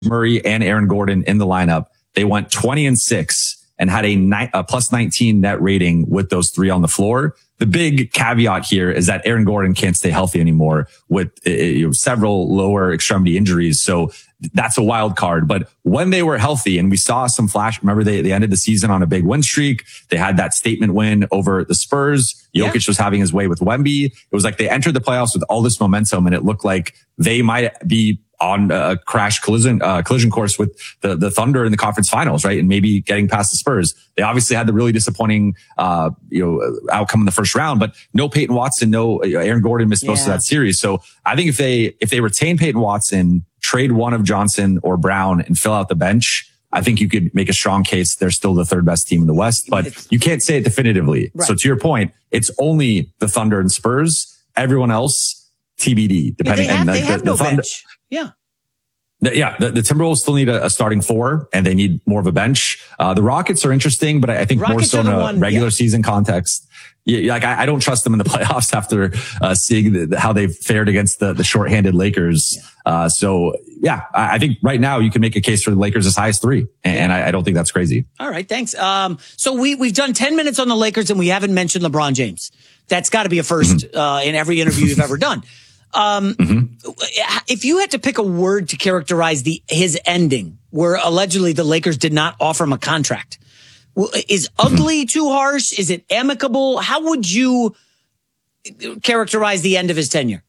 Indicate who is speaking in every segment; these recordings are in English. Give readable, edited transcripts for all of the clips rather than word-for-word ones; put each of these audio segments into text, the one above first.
Speaker 1: Murray and Aaron Gordon in the lineup, they went 20-6 and had a plus 19 net rating with those three on the floor. The big caveat here is that Aaron Gordon can't stay healthy anymore with several lower extremity injuries. So that's a wild card. But when they were healthy and we saw some flash, remember they ended the season on a big win streak. They had that statement win over the Spurs. Jokic was having his way with Wemby. It was like they entered the playoffs with all this momentum and it looked like they might be on a collision course with the Thunder in the conference finals, right? And maybe getting past the Spurs. They obviously had the really disappointing, outcome in the first round, but no Peyton Watson, no Aaron Gordon missed most of that series. So I think if they retain Peyton Watson, trade one of Johnson or Brown and fill out the bench, I think you could make a strong case they're still the third best team in the West, but you can't say it definitively. Right. So to your point, it's only the Thunder and Spurs. Everyone else, TBD, depending on
Speaker 2: they have no
Speaker 1: Thunder.
Speaker 2: bench. Yeah.
Speaker 1: The Timberwolves still need a starting four and they need more of a bench. The Rockets are interesting, but I think more so in a regular season context. I don't trust them in the playoffs after seeing how they've fared against the shorthanded Lakers. I think right now you can make a case for the Lakers as high as 3. And I don't think that's crazy.
Speaker 2: All right. Thanks. So we've done 10 minutes on the Lakers and we haven't mentioned LeBron James. That's got to be a first in every interview you've ever done. If you had to pick a word to characterize his ending, where allegedly the Lakers did not offer him a contract, is ugly too harsh? Is it amicable? How would you characterize the end of his tenure?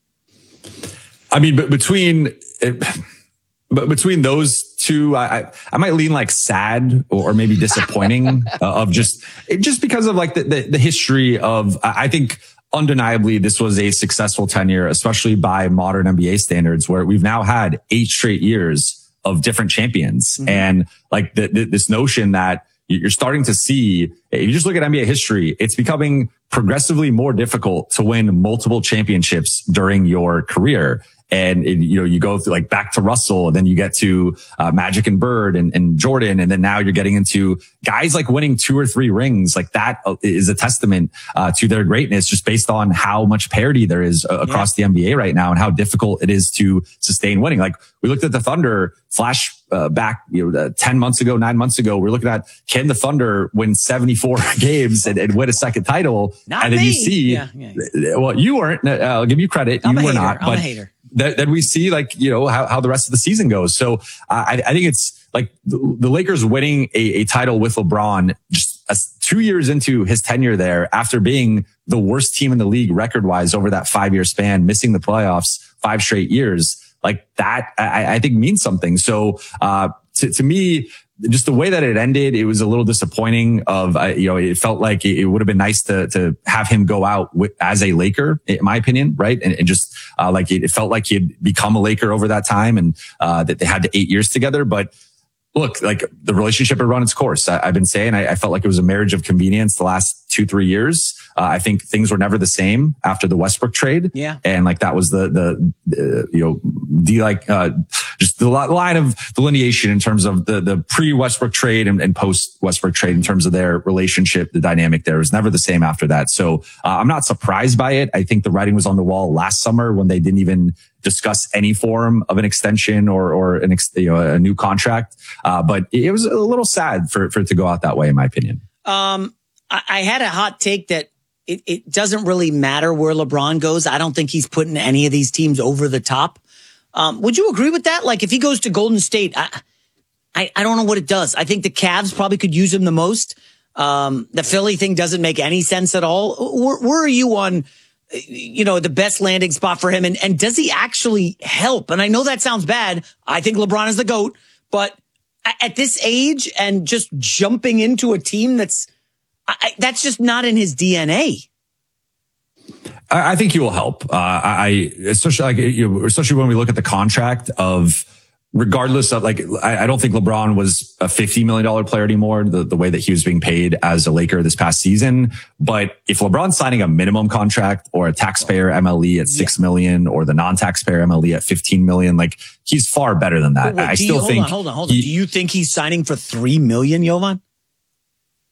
Speaker 1: I mean, but between those two, I might lean like sad or maybe disappointing of just because of like the history of, I think, undeniably, this was a successful tenure, especially by modern NBA standards, where we've now had 8 straight years of different champions. And like this notion that you're starting to see, if you just look at NBA history, it's becoming progressively more difficult to win multiple championships during your career. And you go through like back to Russell, and then you get to Magic and Bird and Jordan, and then now you're getting into guys like winning 2 or 3 rings. Like that is a testament to their greatness, just based on how much parity there is across the NBA right now, and how difficult it is to sustain winning. Like we looked at the Thunder back 10 months ago, 9 months ago. We're looking at, can the Thunder win 74 games and win a second title?
Speaker 2: Not me.
Speaker 1: You see, well, you weren't. I'll give you credit. You were not.
Speaker 2: I'm a hater.
Speaker 1: That we see how the rest of the season goes. So I think it's like the Lakers winning a title with LeBron just 2 years into his tenure there, after being the worst team in the league record wise over that 5-year span, missing the playoffs 5 straight years. Like that, I think means something. So to me, just the way that it ended, it was a little disappointing. It felt like it would have been nice to have him go out as a Laker, in my opinion, right? And just it felt like he had become a Laker over that time, and that they had 8 years together. But look, like the relationship had run its course. I've been saying I felt like it was a marriage of convenience the last 2-3 years. I think things were never the same after the Westbrook trade.
Speaker 2: Yeah.
Speaker 1: And like that was just the line of delineation in terms of the pre-Westbrook trade and post-Westbrook trade in terms of their relationship. The dynamic there was never the same after that. So I'm not surprised by it. I think the writing was on the wall last summer when they didn't even discuss any form of an extension or a new contract. But it was a little sad for it to go out that way, in my opinion.
Speaker 2: I had a hot take that it doesn't really matter where LeBron goes. I don't think he's putting any of these teams over the top. Would you agree with that? Like if he goes to Golden State, I don't know what it does. I think the Cavs probably could use him the most. The Philly thing doesn't make any sense at all. Where are you on, the best landing spot for him? And does he actually help? And I know that sounds bad. I think LeBron is the GOAT, but at this age and just jumping into a team that's just not in his DNA.
Speaker 1: I think he will help. Especially when we look at the contract of, regardless of I don't think LeBron was a $50 million player anymore, the way that he was being paid as a Laker this past season. But if LeBron's signing a minimum contract or a taxpayer MLE at $6 million or the non-taxpayer MLE at $15 million, he's far better than that.
Speaker 2: Hold on. Do you think he's signing for $3 million, Jovan?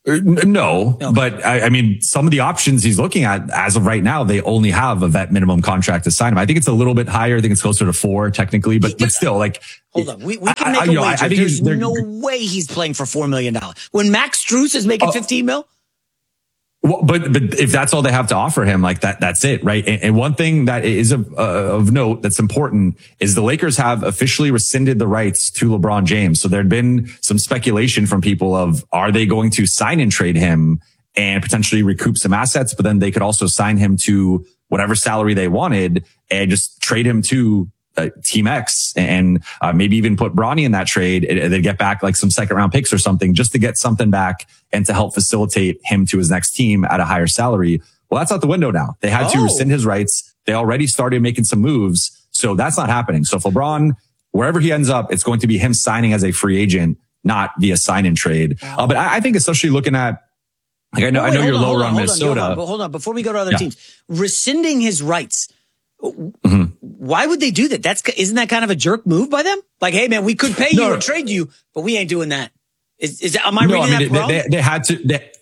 Speaker 1: No, okay. But I mean, some of the options he's looking at as of right now, they only have a vet minimum contract to sign him. I think it's a little bit higher. I think it's closer to 4 technically, but still, like,
Speaker 2: hold on. We can make a wager. There's no way he's playing for $4 million. When Max Strus is making 15 mil.
Speaker 1: Well, but if that's all they have to offer him, like that's it, right? And one thing that is of note that's important is the Lakers have officially rescinded the rights to LeBron James. So there'd been some speculation from people of, are they going to sign and trade him and potentially recoup some assets, but then they could also sign him to whatever salary they wanted and just trade him to Team X and maybe even put Bronny in that trade and then get back like some second round picks or something just to get something back and to help facilitate him to his next team at a higher salary. Well, that's out the window now. They had to rescind his rights. They already started making some moves. So that's not happening. So if LeBron, wherever he ends up, it's going to be him signing as a free agent, not via sign and trade. But I think especially looking at, like, I know you're lower on Minnesota.
Speaker 2: Hold on. Before we go to other teams, rescinding his rights. Mm-hmm. Why would they do that? Isn't that kind of a jerk move by them? Like, hey man, we could pay you or trade you, but we ain't doing that. Am I reading that wrong?
Speaker 1: They had to.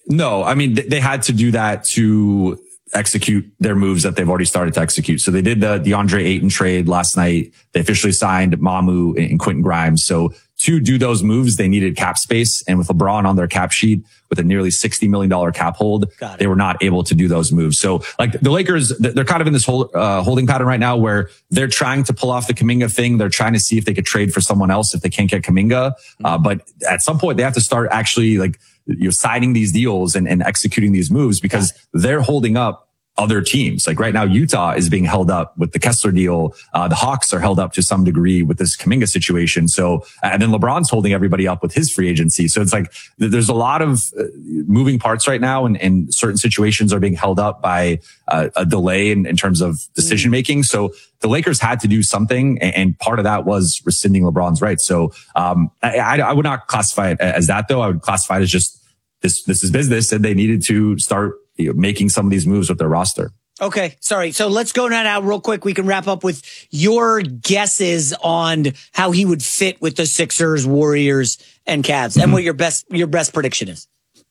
Speaker 1: They had to do that to execute their moves that they've already started to execute. So they did the DeAndre Ayton trade last night. They officially signed Mamu and Quentin Grimes. So to do those moves, they needed cap space. And with LeBron on their cap sheet with a nearly $60 million cap hold, they were not able to do those moves. So like the Lakers, they're kind of in this whole holding pattern right now where they're trying to pull off the Kuminga thing. They're trying to see if they could trade for someone else if they can't get Kuminga. But at some point they have to start actually like, signing these deals and executing these moves because they're holding up other teams. Like right now, Utah is being held up with the Kessler deal. The Hawks are held up to some degree with this Kuminga situation. So, and then LeBron's holding everybody up with his free agency. So it's like there's a lot of moving parts right now, and certain situations are being held up by a delay in terms of decision making. So the Lakers had to do something, and part of that was rescinding LeBron's rights. So I would not classify it as that, though. I would classify it as just this is business, and they needed to start making some of these moves with their roster.
Speaker 2: Okay. Sorry. So let's go now real quick. We can wrap up with your guesses on how he would fit with the Sixers, Warriors, and Cavs, and what your best prediction is.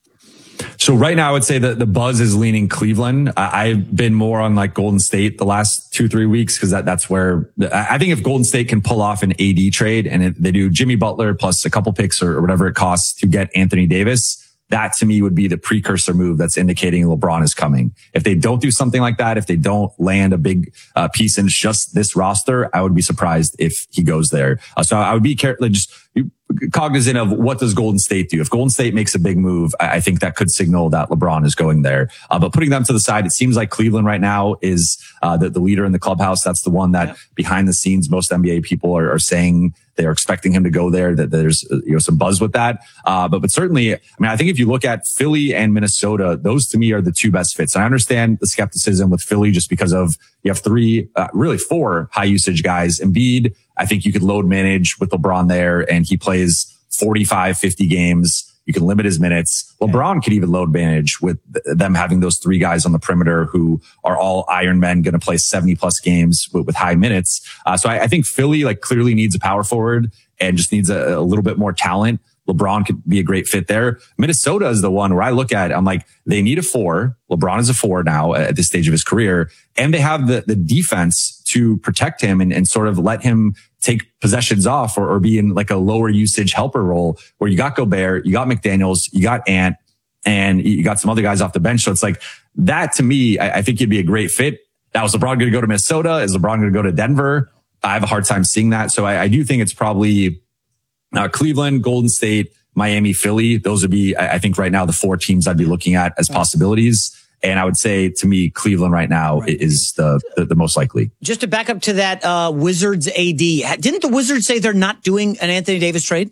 Speaker 1: So right now I would say that the buzz is leaning Cleveland. I've been more on like Golden State the last 2-3 weeks because that's where I think if Golden State can pull off an AD trade and they do Jimmy Butler plus a couple picks or whatever it costs to get Anthony Davis, that to me would be the precursor move that's indicating LeBron is coming. If they don't do something like that, if they don't land a big piece in just this roster, I would be surprised if he goes there. So I would be careful, just cognizant of what does Golden State do. If Golden State makes a big move, I think that could signal that LeBron is going there. But putting them to the side, it seems like Cleveland right now is the leader in the clubhouse. That's the one that behind the scenes, most NBA people are saying they're expecting him to go there, that there's some buzz with that. But certainly, I mean, I think if you look at Philly and Minnesota, those to me are the two best fits. And I understand the skepticism with Philly just because of you have really four high usage guys. Embiid, I think you could load manage with LeBron there, and he plays 45, 50 games. You can limit his minutes. LeBron could even load manage with them having those three guys on the perimeter who are all Iron Men, going to play 70 plus games with high minutes. So I think Philly like clearly needs a power forward and just needs a little bit more talent. LeBron could be a great fit there. Minnesota is the one where I look at, I'm like, they need a 4. LeBron is a 4 now at this stage of his career. And they have the defense to protect him and sort of let him take possessions off or be in like a lower usage helper role where you got Gobert, you got McDaniels, you got Ant, and you got some other guys off the bench. So it's like that to me, I think it'd be a great fit. Now, is LeBron going to go to Minnesota? Is LeBron going to go to Denver? I have a hard time seeing that. So I do think it's probably Cleveland, Golden State, Miami, Philly. Those would be, I think right now, the 4 teams I'd be looking at as possibilities. And I would say to me, Cleveland right now is the most likely.
Speaker 2: Just to back up to that, Wizards AD. Didn't the Wizards say they're not doing an Anthony Davis trade?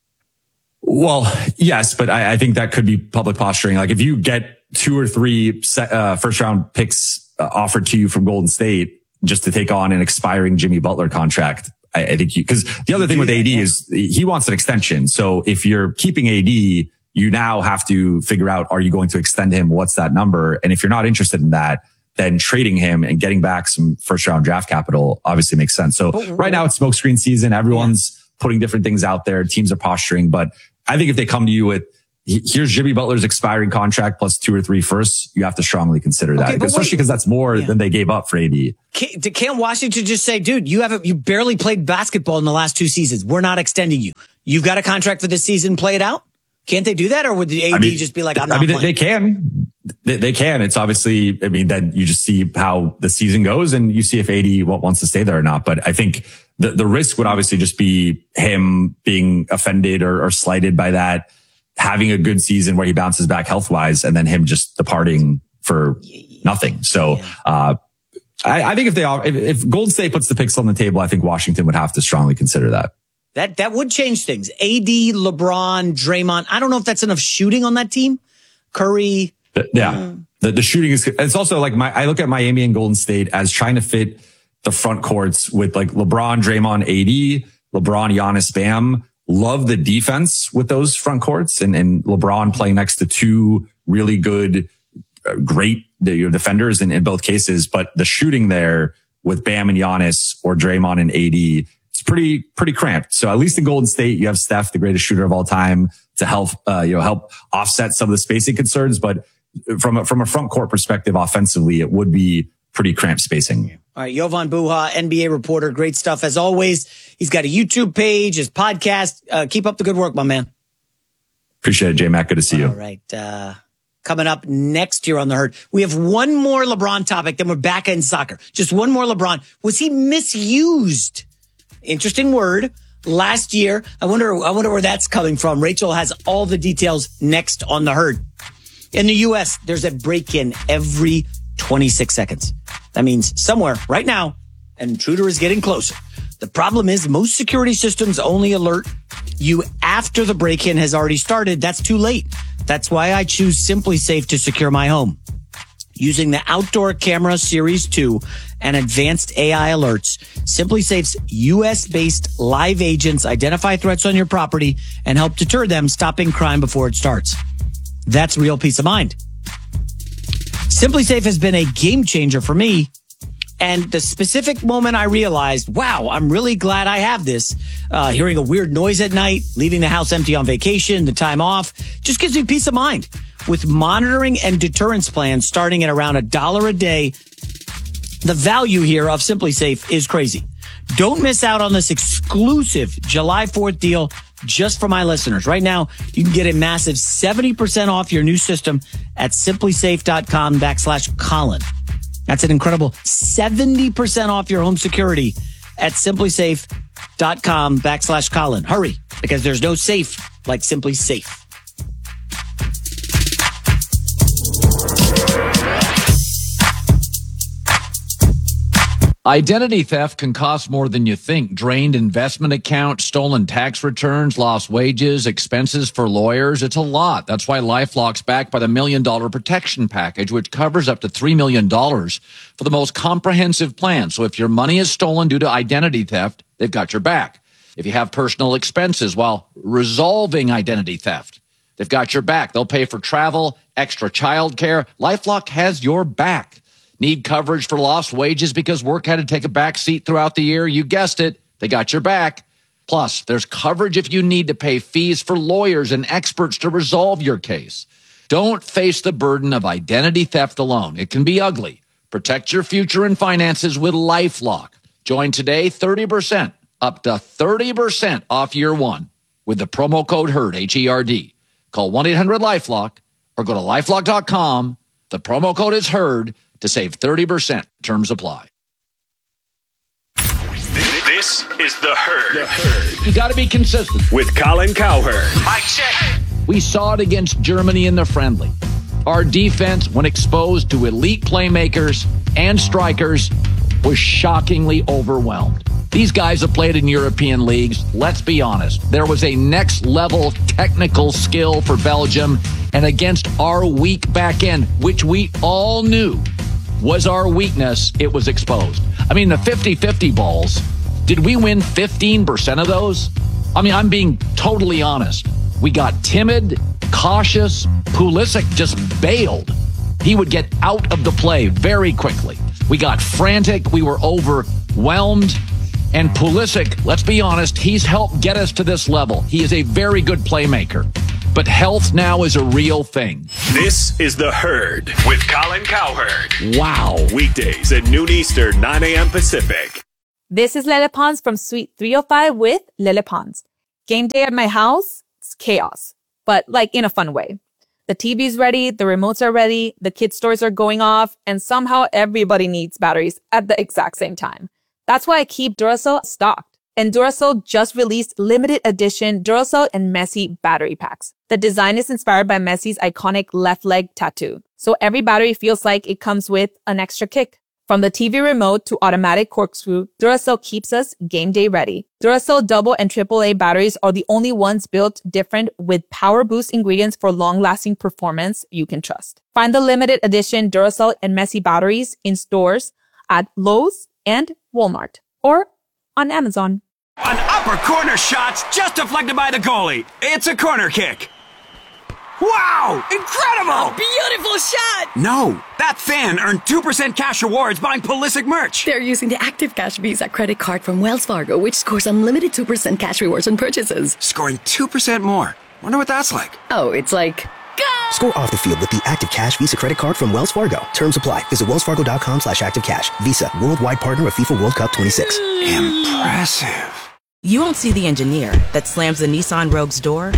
Speaker 1: Well, yes, but I think that could be public posturing. Like if you get 2 or 3 first round picks offered to you from Golden State just to take on an expiring Jimmy Butler contract, I think because the other thing with AD is he wants an extension. So if you're keeping AD, you now have to figure out, are you going to extend him? What's that number? And if you're not interested in that, then trading him and getting back some first round draft capital obviously makes sense. So right now it's smokescreen season. Everyone's putting different things out there. Teams are posturing, but I think if they come to you with here's Jimmy Butler's expiring contract plus 2 or 3 firsts. You have to strongly consider that, especially because that's more than they gave up for AD.
Speaker 2: Can't Washington just say, dude, you barely played basketball in the last 2 seasons. We're not extending you. You've got a contract for this season. Play it out. Can't they do that? Or would the AD just be like, I'm not playing?
Speaker 1: They can. They can. It's obviously, then you just see how the season goes and you see if AD wants to stay there or not. But I think the risk would obviously just be him being offended or slighted by that, having a good season where he bounces back health wise, and then him just departing for nothing. So, I think if Golden State puts the picks on the table, I think Washington would have to strongly consider that.
Speaker 2: That would change things. AD, LeBron, Draymond. I don't know if that's enough shooting on that team. Curry.
Speaker 1: The shooting is, it's also like I look at Miami and Golden State as trying to fit the front courts with like LeBron, Draymond, AD, LeBron, Giannis, Bam. Love the defense with those front courts and LeBron playing next to 2 really good, great defenders in both cases. But the shooting there with Bam and Giannis or Draymond and AD, it's pretty cramped. So at least in Golden State, you have Steph, the greatest shooter of all time, to help offset some of the spacing concerns. But from a front court perspective, offensively, it would be pretty cramped spacing.
Speaker 2: All right. Jovan Buha, NBA reporter. Great stuff as always. He's got a YouTube page, his podcast. Keep up the good work, my man.
Speaker 1: Appreciate it, J-Mac. Good to see you.
Speaker 2: All right. Coming up next year on The Herd, we have one more LeBron topic, then we're back in soccer. Just one more LeBron. Was he misused? Interesting word. Last year. I wonder where that's coming from. Rachel has all the details next on The Herd. In the U.S., there's a break-in every 26 seconds. That means somewhere right now, an intruder is getting closer. The problem is most security systems only alert you after the break-in has already started. That's too late. That's why I choose Simply Safe to secure my home. Using the Outdoor Camera Series 2 and advanced AI alerts, Simply Safe's U.S.-based live agents identify threats on your property and help deter them, stopping crime before it starts. That's real peace of mind. Simply Safe has been a game changer for me. And the specific moment I realized, wow, I'm really glad I have this. Hearing a weird noise at night, leaving the house empty on vacation, the time off, just gives me peace of mind. With monitoring and deterrence plans starting at around $1 a day, the value here of Simply Safe is crazy. Don't miss out on this exclusive July 4th deal just for my listeners. Right now, you can get a massive 70% off your new system at simplysafe.com/Colin. That's an incredible 70% off your home security at simplysafe.com/Colin. Hurry, because there's no safe like Simply Safe.
Speaker 3: Identity theft can cost more than you think. Drained investment accounts, stolen tax returns, lost wages, expenses for lawyers. It's a lot. That's why LifeLock's backed by the $1 Million Protection Package, which covers up to $3 million for the most comprehensive plan. So if your money is stolen due to identity theft, they've got your back. If you have personal expenses while resolving identity theft, they've got your back. They'll pay for travel, extra childcare. LifeLock has your back. Need coverage for lost wages because work had to take a back seat throughout the year? You guessed it. They got your back. Plus, there's coverage if you need to pay fees for lawyers and experts to resolve your case. Don't face the burden of identity theft alone. It can be ugly. Protect your future and finances with LifeLock. Join today, 30%, up to 30% off year one with the promo code HERD, H-E-R-D. Call 1-800-LifeLock or go to LifeLock.com. The promo code is HERD to save 30%. Terms apply.
Speaker 4: This is The Herd.
Speaker 3: You got to be consistent.
Speaker 4: With Colin Cowherd. Mic check.
Speaker 3: We saw it against Germany in the friendly. Our defense, when exposed to elite playmakers and strikers, was shockingly overwhelmed. These guys have played in European leagues. Let's be honest. There was a next level technical skill for Belgium, and against our weak back end, which we all knew was our weakness, it was exposed. I mean, the 50-50 balls, did we win 15% of those? I mean, I'm being totally honest. We got timid, cautious. Pulisic just bailed. He would get out of the play very quickly. We got frantic. We were overwhelmed. And Pulisic, let's be honest, he's helped get us to this level. He is a very good playmaker. but health now is a real thing.
Speaker 4: This is The Herd with Colin Cowherd.
Speaker 3: Wow.
Speaker 4: Weekdays at noon Eastern, 9 a.m. Pacific.
Speaker 5: This is Lele Pons from Suite 305 with Lele Pons. Game day at my house, it's chaos, but like in a fun way. The TV's ready, the remotes are ready, the kids' toys are going off, and somehow everybody needs batteries at the exact same time. That's why I keep Duracell stocked. And Duracell just released limited edition Duracell and Messi battery packs. The design is inspired by Messi's iconic left leg tattoo. So every battery feels like it comes with an extra kick. From the TV remote to automatic corkscrew, Duracell keeps us game day ready. Duracell double and AAA batteries are the only ones built different with power boost ingredients for long-lasting performance you can trust. Find the limited edition Duracell and Messi batteries in stores at Lowe's and Walmart or on Amazon.
Speaker 6: An upper corner shot's just deflected by the goalie. It's a corner kick. Wow! Incredible!
Speaker 7: Beautiful shot!
Speaker 6: No, that fan earned 2% cash rewards buying Pulisic merch.
Speaker 7: They're using the Active Cash Visa credit card from Wells Fargo, which scores unlimited 2% cash rewards on purchases.
Speaker 6: Scoring 2% more. Wonder what that's like.
Speaker 7: Oh, it's like... Go!
Speaker 8: Score off the field with the Active Cash Visa credit card from Wells Fargo. Terms apply. Visit wellsfargo.com/activecash. Visa, worldwide partner of FIFA World Cup 26.
Speaker 6: Impressive.
Speaker 9: You won't see the engineer that slams the Nissan Rogue's door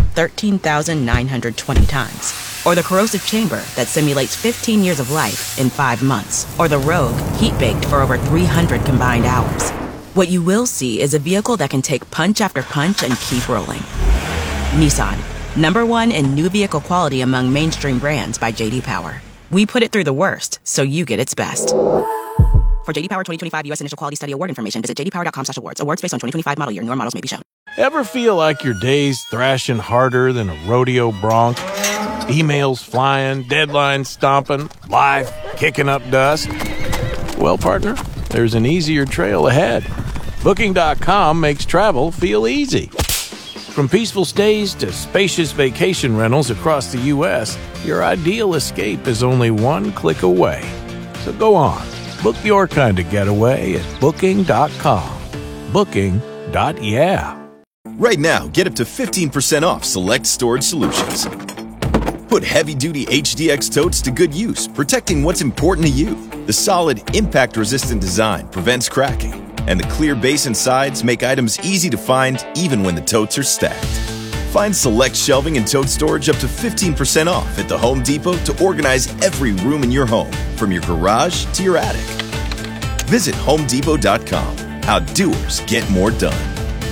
Speaker 9: 13,920 times. Or the corrosive chamber that simulates 15 years of life in 5 months. Or the Rogue heat-baked for over 300 combined hours. What you will see is a vehicle that can take punch after punch and keep rolling. Nissan, #1 in new vehicle quality among mainstream brands by J.D. Power. We put it through the worst, so you get its best. For J.D. Power 2025 U.S. Initial Quality Study Award information, visit jdpower.com/awards. Awards based on 2025 model year. Newer models may be shown.
Speaker 10: Ever feel like your day's thrashing harder than a rodeo bronc? Emails flying, deadlines stomping, life kicking up dust? Well, partner, there's an easier trail ahead. Booking.com makes travel feel easy. From peaceful stays to spacious vacation rentals across the U.S., your ideal escape is only one click away. So go on. Book your kind of getaway at Booking.com. Booking.yeah.
Speaker 11: Right now, get up to 15% off select storage solutions. Put heavy-duty HDX totes to good use, protecting what's important to you. The solid, impact-resistant design prevents cracking, and the clear base and sides make items easy to find even when the totes are stacked. Find select shelving and tote storage up to 15% off at the Home Depot to organize every room in your home, from your garage to your attic. Visit HomeDepot.com. How doers get more done.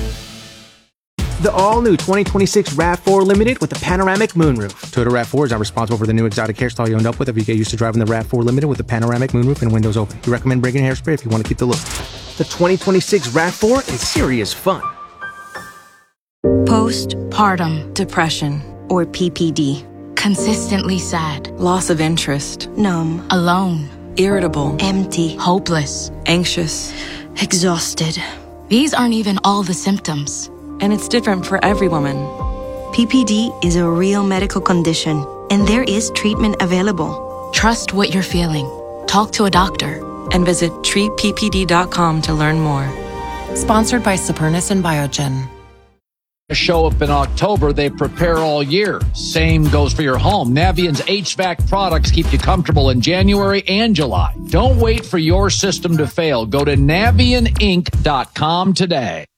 Speaker 12: The all-new 2026 RAV4 Limited with the panoramic moonroof. Toyota RAV4 is not responsible for the new exotic hairstyle you end up with if you get used to driving the RAV4 Limited with the panoramic moonroof and windows open. We recommend bringing hairspray if you want to keep the look. The 2026 RAV4 is serious fun.
Speaker 13: Postpartum depression, or PPD. Consistently sad. Loss of interest. Numb. Alone. Irritable. Empty. Hopeless. Anxious. Exhausted. These aren't even all the symptoms. And it's different for every woman.
Speaker 14: PPD is a real medical condition, and there is treatment available.
Speaker 13: Trust what you're feeling. Talk to a doctor.
Speaker 15: And visit treatppd.com to learn more. Sponsored by Supernus and Biogen.
Speaker 3: Show up in October, they prepare all year. Same goes for your home. Navient's HVAC products keep you comfortable in January and July. Don't wait for your system to fail. Go to NavientInc.com today.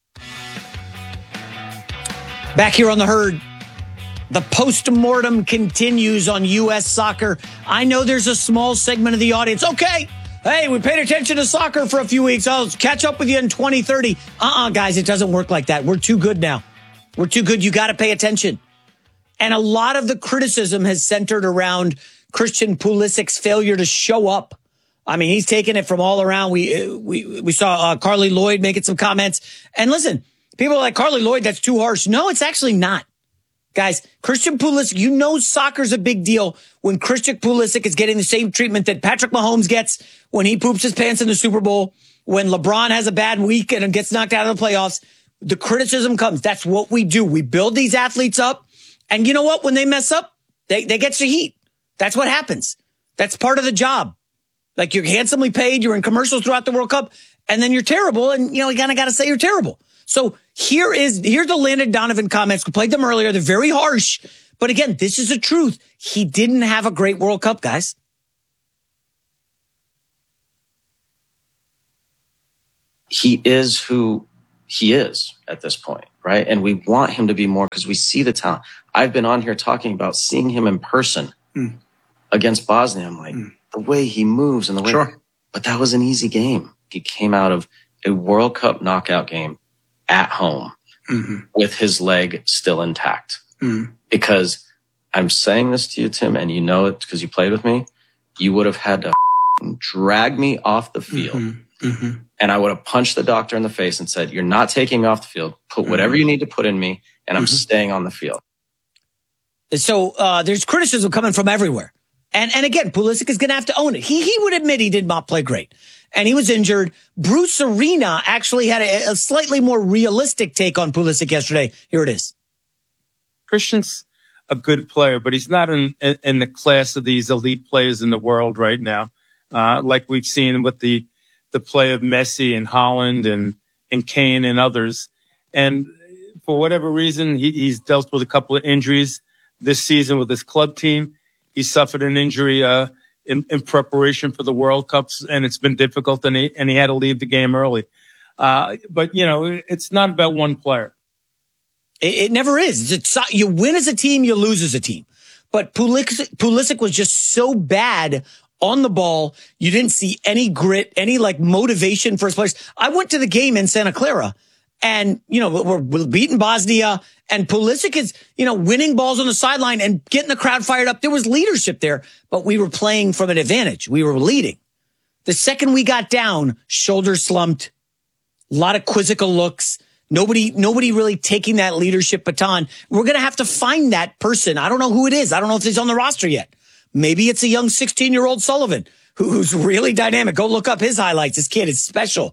Speaker 2: Back here on The Herd, the post-mortem continues on U.S. soccer. I know there's a small segment of the audience. Okay, hey, we paid attention to soccer for a few weeks. I'll catch up with you in 2030. Guys, it doesn't work like that. We're too good now. We're too good. You got to pay attention. And a lot of the criticism has centered around Christian Pulisic's failure to show up. I mean, he's taken it from all around. We saw Carly Lloyd making some comments. And listen, people are like, Carly Lloyd, that's too harsh. No, it's actually not. Guys, Christian Pulisic, you know soccer's a big deal when Christian Pulisic is getting the same treatment that Patrick Mahomes gets when he poops his pants in the Super Bowl, when LeBron has a bad week and gets knocked out of the playoffs. The criticism comes. That's what we do. We build these athletes up. And you know what? When they mess up, they get some heat. That's what happens. That's part of the job. Like, you're handsomely paid. You're in commercials throughout the World Cup. And then you're terrible. And, you kind of got to say you're terrible. So here's the Landon Donovan comments. We played them earlier. They're very harsh, But again, this is the truth. He didn't have a great World Cup, guys.
Speaker 16: He is who he is at this point, right? And we want him to be more because we see the talent. I've been on here talking about seeing him in person against Bosnia. I'm like, the way he moves and the way, but that was an easy game. He came out of a World Cup knockout game at home with his leg still intact. Because I'm saying this to you, Tim, and you know it because you played with me. You would have had to drag me off the field. And I would have punched the doctor in the face and said, you're not taking me off the field. Put whatever you need to put in me, and I'm staying on the field.
Speaker 2: So there's criticism coming from everywhere. And again, Pulisic is going to have to own it. He would admit he did not play great. And he was injured. Bruce Arena actually had a slightly more realistic take on Pulisic yesterday. Here it is.
Speaker 17: Christian's a good player, but he's not in the class of these elite players in the world right now. Like we've seen with the play of Messi and Haaland and Kane and others. And for whatever reason, he's dealt with a couple of injuries this season with his club team. He suffered an injury in preparation for the World Cups, and it's been difficult, and he had to leave the game early. But, you know, it's not about one player.
Speaker 2: It never is. You win as a team, you lose as a team. But Pulisic was just so bad on the ball. You didn't see any grit, any like motivation for his players. I went to the game in Santa Clara and, you know, we're beating Bosnia and Pulisic is, you know, winning balls on the sideline and getting the crowd fired up. There was leadership there, but we were playing from an advantage. We were leading. The second we got down, shoulders slumped, a lot of quizzical looks. Nobody really taking that leadership baton. We're going to have to find that person. I don't know who it is. I don't know if he's on the roster yet. Maybe it's a young 16-year-old Sullivan who's really dynamic. Go look up his highlights. This kid is special.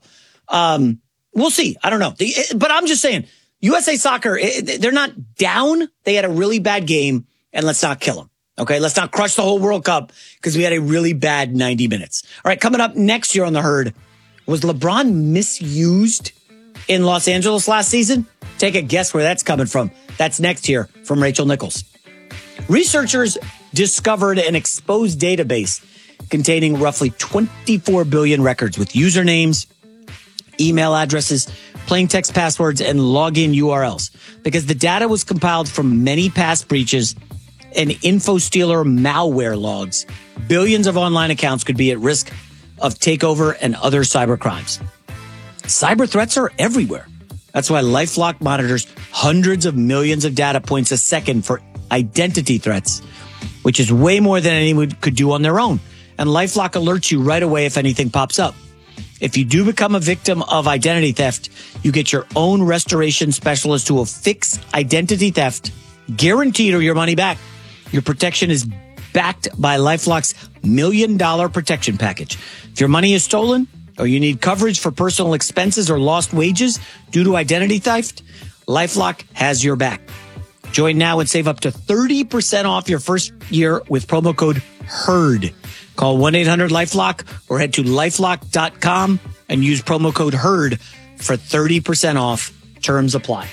Speaker 2: We'll see. I don't know. But I'm just saying, USA Soccer, they're not down. They had a really bad game, and let's not kill them. Okay, let's not crush the whole World Cup because we had a really bad 90 minutes. All right, coming up next year on The Herd, was LeBron misused in Los Angeles last season? Take a guess where that's coming from. That's next year from Rachel Nichols. Researchers discovered an exposed database containing roughly 24 billion records with usernames, email addresses, plain text passwords, and login URLs because the data was compiled from many past breaches and InfoStealer malware logs. Billions of online accounts could be at risk of takeover and other cyber crimes. Cyber threats are everywhere. That's why LifeLock monitors hundreds of millions of data points a second for identity threats, which is way more than anyone could do on their own. And LifeLock alerts you right away if anything pops up. If you do become a victim of identity theft, you get your own restoration specialist who will fix identity theft, guaranteed or your money back. Your protection is backed by LifeLock's $1 million protection package. If your money is stolen or you need coverage for personal expenses or lost wages due to identity theft, LifeLock has your back. Join now and save up to 30% off your first year with promo code HERD. Call 1-800-LifeLock or head to LifeLock.com and use promo code HERD for 30% off. Terms apply.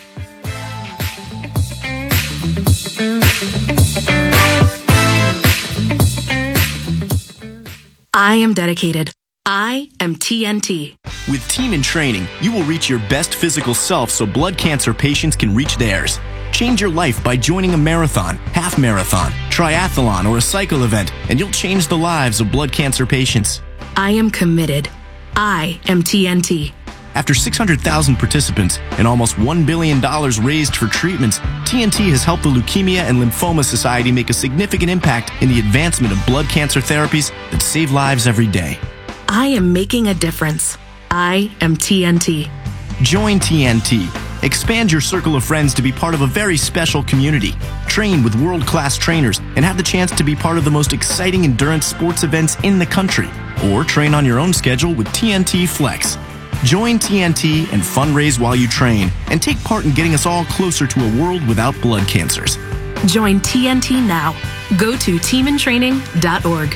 Speaker 7: I am dedicated. I am TNT.
Speaker 18: With Team in Training, you will reach your best physical self so blood cancer patients can reach theirs. Change your life by joining a marathon, half marathon, triathlon, or a cycle event, and you'll change the lives of blood cancer patients.
Speaker 7: I am committed. I am TNT.
Speaker 18: After 600,000 participants and almost $1 billion raised for treatments, TNT has helped the Leukemia and Lymphoma Society make a significant impact in the advancement of blood cancer therapies that save lives every day.
Speaker 7: I am making a difference. I am TNT.
Speaker 18: Join TNT. Expand your circle of friends to be part of a very special community. Train with world-class trainers and have the chance to be part of the most exciting endurance sports events in the country. Or train on your own schedule with TNT Flex. Join TNT and fundraise while you train and take part in getting us all closer to a world without blood cancers.
Speaker 7: Join TNT now. Go to teamintraining.org.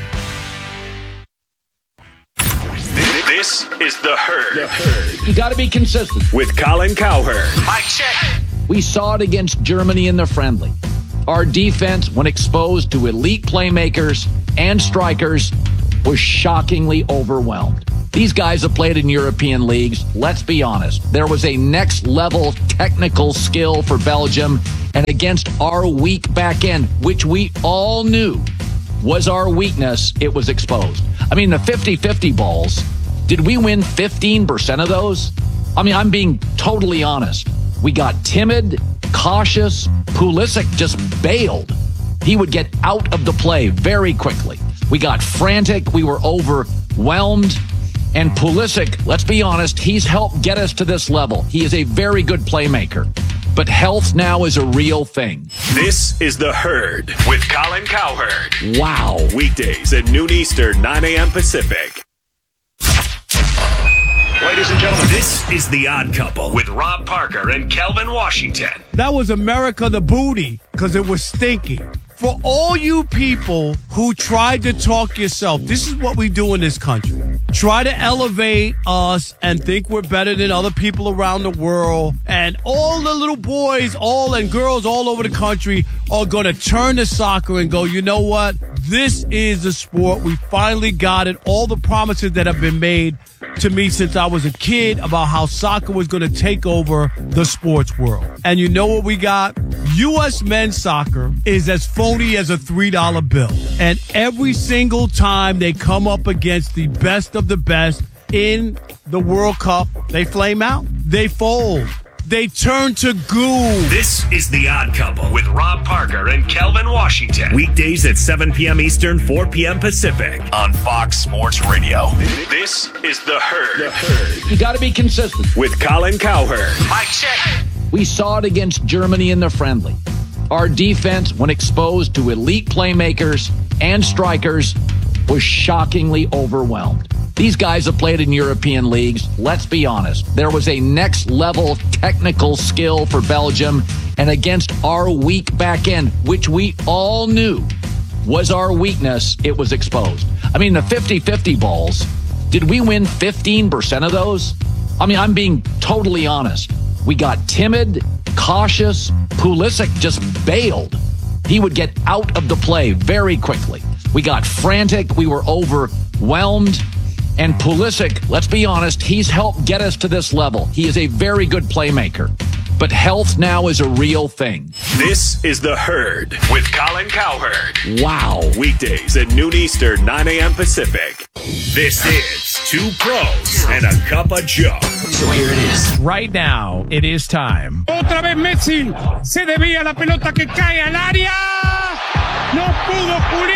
Speaker 4: This is The Herd.
Speaker 3: You got to be consistent.
Speaker 4: With Colin Cowherd.
Speaker 3: Mic check. We saw it against Germany in their friendly. Our defense, when exposed to elite playmakers and strikers, was shockingly overwhelmed. These guys have played in European leagues. Let's be honest. There was a next-level technical skill for Belgium, and against our weak back end, which we all knew was our weakness, it was exposed. I mean, the 50-50 balls, did we win 15% of those? I mean, I'm being totally honest. We got timid, cautious. Pulisic just bailed. He would get out of the play very quickly. We got frantic. We were overwhelmed. And Pulisic, let's be honest, he's helped get us to this level. He is a very good playmaker. But health now is a real thing.
Speaker 4: This is The Herd with Colin Cowherd.
Speaker 3: Wow.
Speaker 4: Weekdays at noon Eastern, 9 a.m. Pacific. Ladies and gentlemen, this is The Odd Couple with Rob Parker and Kelvin Washington.
Speaker 19: That was America the Booty, because it was stinky. For all you people who tried to talk yourself, this is what we do in this country. Try to elevate us and think we're better than other people around the world. And all the little boys, and girls all over the country are going to turn to soccer and go, you know what? This is the sport. We finally got it. All the promises that have been made to me since I was a kid about how soccer was going to take over the sports world. And you know what we got? U.S. men's soccer is as phony as a $3 bill. And every single time they come up against the best of the best in the World Cup, they flame out. They fold. They turn to goo.
Speaker 4: This is The Odd Couple with Rob Parker and Kelvin Washington. Weekdays at 7 p.m. Eastern, 4 p.m. Pacific on Fox Sports Radio. This is The Herd.
Speaker 3: You got to be consistent.
Speaker 4: With Colin Cowherd.
Speaker 3: Mic check. We saw it against Germany in the friendly. Our defense, when exposed to elite playmakers and strikers, was shockingly overwhelmed. These guys have played in European leagues. Let's be honest. There was a next-level technical skill for Belgium, and against our weak back end, which we all knew was our weakness, it was exposed. I mean, the 50-50 balls, did we win 15% of those? I mean, I'm being totally honest. We got timid, cautious. Pulisic just bailed. He would get out of the play very quickly. We got frantic. We were overwhelmed. And Pulisic, let's be honest, he's helped get us to this level. He is a very good playmaker. But health now is a real thing.
Speaker 4: This is The Herd with Colin Cowherd.
Speaker 3: Wow.
Speaker 4: Weekdays at noon Eastern, 9 a.m. Pacific. This is Two Pros and a Cup of Joe.
Speaker 19: So here it is. Right now, it is time.
Speaker 20: Otra vez Messi. Se debía la pelota que cae al área. No pudo pulir.